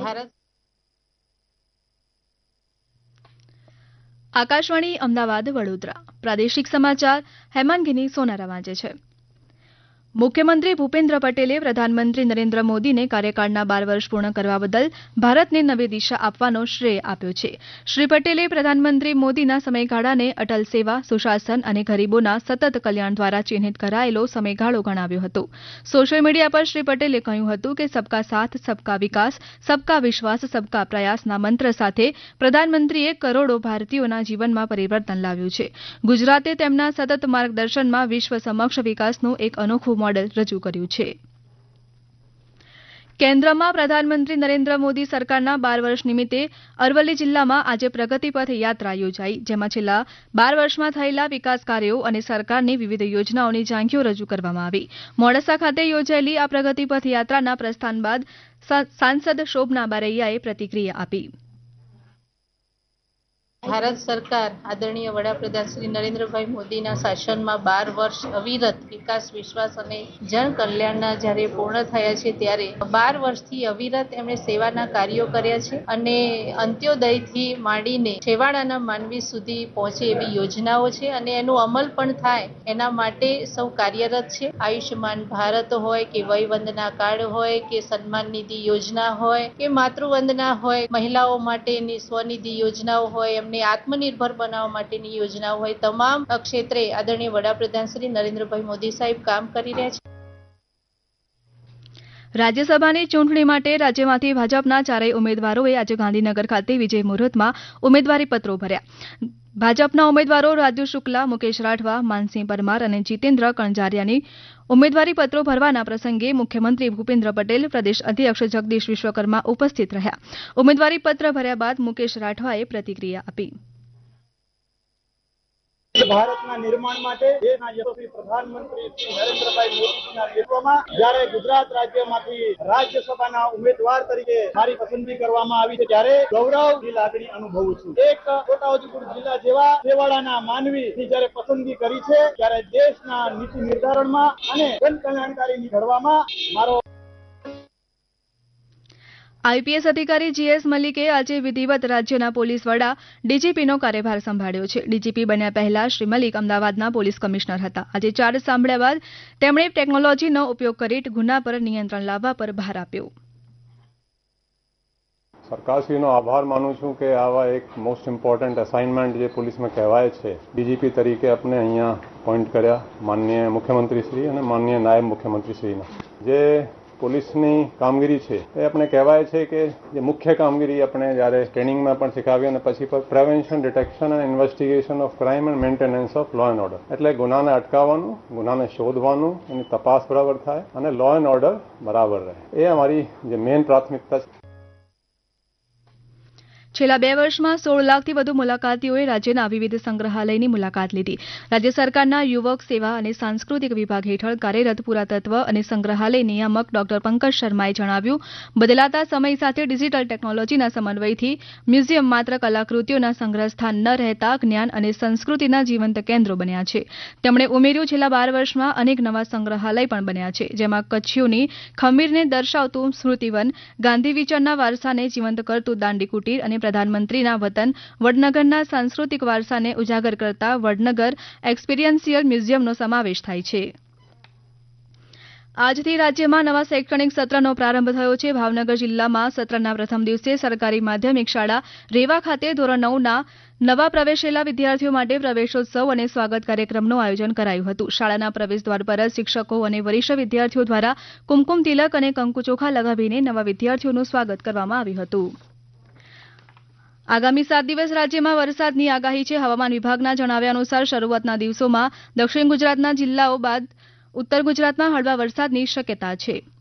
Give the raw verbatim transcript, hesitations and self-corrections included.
ભારત આકાશવાણી અમદાવાદ વડોદરા પ્રાદેશિક સમાચાર હેમાંગીની સોનારા વાંચે છે. મુખ્યમંત્રી ભૂપેન્દ્ર પટેલે પ્રધાનમંત્રી નરેન્દ્ર મોદીને કાર્યકાળના બાર વર્ષ પૂર્ણ કરવા બદલ ભારતને નવી દિશા આપવાનો શ્રેય આપ્યો છે. શ્રી પટેલે પ્રધાનમંત્રી મોદીના સમયગાળાને અટલ સેવા, સુશાસન અને ગરીબોના સતત કલ્યાણ દ્વારા ચિહ્નિત કરાયેલો સમયગાળો ગણાવ્યો હતો. સોશિયલ મીડિયા પર શ્રી પટેલે કહ્યું હતું કે સબકા સાથ, સબકા વિકાસ, સબકા વિશ્વાસ, સબકા પ્રયાસના મંત્ર સાથે પ્રધાનમંત્રીએ કરોડો ભારતીયોના જીવનમાં પરિવર્તન લાવ્યું છે. ગુજરાતે તેમના સતત માર્ગદર્શનમાં વિશ્વ સમક્ષ વિકાસનું એક અનોખું મોડેલ રજૂ કર્યું છે. કેન્દ્રમાં પ્રધાનમંત્રી નરેન્દ્ર મોદી સરકારના બાર વર્ષ નિમિત્તે અરવલ્લી જિલ્લામાં આજે પ્રગતિપથ યાત્રા યોજાઈ, જેમાં છેલ્લા બાર વર્ષમાં થયેલા વિકાસ કાર્યો અને સરકારની વિવિધ યોજનાઓની ઝાંખીઓ રજૂ કરવામાં આવી. મોડાસા ખાતે યોજાયેલી આ પ્રગતિપથ યાત્રાના પ્રસ્થાન બાદ સાંસદ શોભના બારૈયાએ પ્રતિક્રિયા આપી. ભારત સરકાર આદરણીય વડાપ્રધાન શ્રી નરેન્દ્રભાઈ મોદીના શાસનમાં બાર વર્ષ અવિરત વિકાસ, વિશ્વાસ અને જન કલ્યાણના જ્યારે પૂર્ણ થયા છે ત્યારે બાર વર્ષથી અવિરત એમણે સેવાના કાર્યો કર્યા છે અને અંત્યોદયથી માંડીને છેવાડાના માનવી સુધી પહોંચે એવી યોજનાઓ છે અને એનો અમલ પણ થાય એના માટે સૌ કાર્યરત છે. આયુષ્યમાન ભારત હોય કે વયવંદના કાર્ડ હોય કે સન્માન નિધિ યોજના હોય કે માતૃવંદના હોય, મહિલાઓ માટેની સ્વનિધિ યોજનાઓ હોય, એમને આત્મનિર્ભર બનાવવા માટેની યોજનાઓ હોય, તમામ ક્ષેત્રે આદરણીય વડાપ્રધાન શ્રી નરેન્દ્રભાઈ મોદી સાહેબ કામ કરી રહ્યા છે. રાજ્યસભાની ચૂંટણી માટે રાજ્યમાંથી ભાજપના ચારેય ઉમેદવારોએ આજે ગાંધીનગર ખાતે વિજય મુહૂર્તમાં ઉમેદવારી પત્રો ભર્યા. ભાજપના ઉમેદવારો રાજુ શુક્લા, મુકેશ રાઠવા, માનસિંહ પરમાર અને જીતેન્દ્ર કણઝારિયાની ઉમેદવારી પત્રો ભરવાના પ્રસંગે મુખ્યમંત્રી ભૂપેન્દ્ર પટેલ, પ્રદેશ અધ્યક્ષ જગદીશ વિશ્વકર્મા ઉપસ્થિત રહ્યા. ઉમેદવારી પત્ર ભર્યા બાદ મુકેશ રાઠવાએ પ્રતિક્રિયા આપી. ભારતના નિર્માણ માટે દેશના યશસ્વી પ્રધાનમંત્રી શ્રી નરેન્દ્રભાઈ મોદીજીના નેતૃત્વમાં જ્યારે ગુજરાત રાજ્યમાંથી રાજ્યસભાના ઉમેદવાર તરીકે મારી પસંદગી કરવામાં આવી છે ત્યારે ગૌરવની લાગણી અનુભવું છું. એક છોટાઉદેપુર જિલ્લા જેવા છેવાડાના માનવીની જ્યારે પસંદગી કરી છે ત્યારે દેશના નીતિ નિર્ધારણમાં અને જન કલ્યાણકારી ઘડવામાં મારો આઈપીએસ અધિકારી જીએસ મલિકે આજે વિધિવત રાજ્યના પોલીસ વડા ડીજીપીનો કાર્યભાર સંભાળ્યો છે. ડીજીપી બન્યા પહેલા શ્રી મલિક અમદાવાદના પોલીસ કમિશનર હતા. આજે ચાર્જ સાંભળ્યા બાદ તેમણે ટેકનોલોજીનો ઉપયોગ કરી ગુના પર નિયંત્રણ લાવવા પર ભાર આપ્યો. સરકારશ્રીનો આભાર માનું છું કે આવા એક મોસ્ટ ઇમ્પોર્ટન્ટ અસાઇનમેન્ટ જે પોલીસમાં કહેવાય છે ડીજીપી તરીકે આપણે અહીંયા અપોઇન્ટ કર્યા માનનીય મુખ્યમંત્રીશ્રી અને માનનીય નાયબ મુખ્યમંત્રીશ્રીના. જે પોલીસની કામગીરી છે એ આપણે કહેવાય છે કે જે મુખ્ય કામગીરી આપણે જ્યારે ટ્રેનિંગમાં પણ શીખાવી અને પછી પર પ્રિવેન્શન, ડિટેક્શન અને investigation of crime and maintenance of law and order, એટલે ગુનાને અટકાવવાનું, ગુનાને શોધવાનું, એની તપાસ બરાબર થાય અને લો એન્ડ ઓર્ડર બરાબર રહે, એ અમારી જે મેઇન પ્રાથમિકતા છે. છેલ્લા બે વર્ષમાં સોળ લાખથી વધુ મુલાકાતીઓએ રાજ્યના વિવિધ સંગ્રહાલયની મુલાકાત લીધી. રાજ્ય સરકારના યુવક સેવા અને સાંસ્કૃતિક વિભાગ હેઠળ કાર્યરત પુરાતત્વ અને સંગ્રહાલય નિયામક ડોક્ટર પંકજ શર્માએ જણાવ્યું, બદલાતા સમય સાથે ડિજિટલ ટેકનોલોજીના સમન્વયથી મ્યુઝિયમ માત્ર કલાકૃતિઓના સંગ્રહ સ્થાન ન રહેતા જ્ઞાન અને સંસ્કૃતિના જીવંત કેન્દ્રો બન્યા છે. તેમણે ઉમેર્યું, છેલ્લા બાર વર્ષમાં અનેક નવા સંગ્રહાલય પણ બન્યા છે, જેમાં કચ્છીઓની ખમીરને દર્શાવતું સ્મૃતિવન, ગાંધી વિચારના વારસાને જીવંત કરતું દાંડી કુટીર અને પ્રધાનમંત્રીના વતન વડનગરના સાંસ્કૃતિક વારસાને ઉજાગર કરતા વડનગર એક્સપિરિયન્શિયલ મ્યુઝિયમનો સમાવેશ થાય છે. આજથી રાજ્યમાં નવા શૈક્ષણિક સત્રનો પ્રારંભ થયો છે. ભાવનગર જિલ્લામાં સત્રના પ્રથમ દિવસે સરકારી માધ્યમિક શાળા રેવા ખાતે ધોરણ નવના નવા પ્રવેશેલા વિદ્યાર્થીઓ માટે પ્રવેશોત્સવ અને સ્વાગત કાર્યક્રમનું આયોજન કરાયું હતું. શાળાના પ્રવેશદ્વાર પર જ શિક્ષકો અને વરિષ્ઠ વિદ્યાર્થીઓ દ્વારા કુમકુમ તિલક અને કંકુચોખા લગાવીને નવા વિદ્યાર્થીઓનું સ્વાગત કરવામાં આવ્યું હતું. આગામી સાત દિવસ રાજ્યમાં વરસાદની આગાહી છે. હવામાન વિભાગના જણાવ્યા અનુસાર શરૂઆતના દિવસોમાં દક્ષિણ ગુજરાતના જિલ્લાઓ બાદ ઉત્તર ગુજરાતમાં હળવા વરસાદની શક્યતા છે.